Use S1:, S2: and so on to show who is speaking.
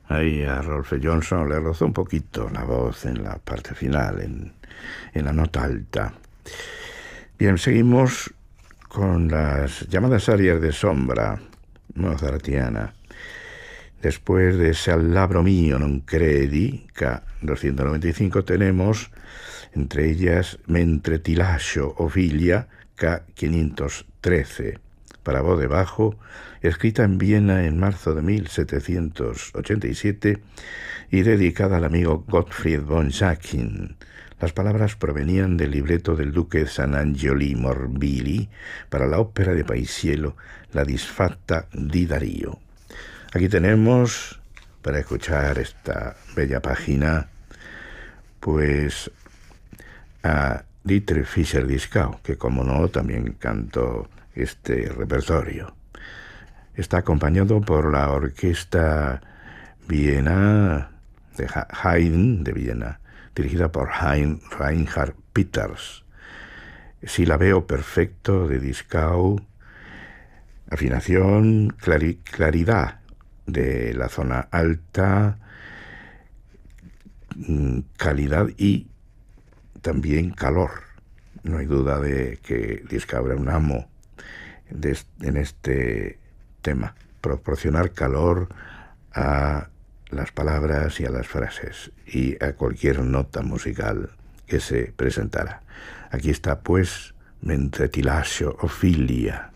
S1: Ahí a Rolfe Johnson le rozó un poquito la voz en la parte final, en la nota alta. Bien, seguimos con las llamadas arias de sombra mozartiana. Después de ese Al labro mio non credi, K295, tenemos entre ellas Mentre ti lascio, Ofilia, K513, para voz de bajo, escrita en Viena en marzo de 1787 y dedicada al amigo Gottfried von Sachin. Las palabras provenían del libreto del duque San Angeli Morbilli para la ópera de Paisiello La disfatta di Darío. Aquí tenemos, para escuchar esta bella página, pues a Dietrich Fischer-Dieskau, que como no también cantó este repertorio. Está acompañado por la orquesta Viena de Haydn de Viena, dirigida por Reinhard Peters. Silabeo perfecto de Dieskau, afinación, claridad de la zona alta, calidad y también calor. No hay duda de que Dieskau era un amo en este tema, proporcionar calor a las palabras y a las frases y a cualquier nota musical que se presentara. Aquí está pues Mentre ti lascio, Ofilia.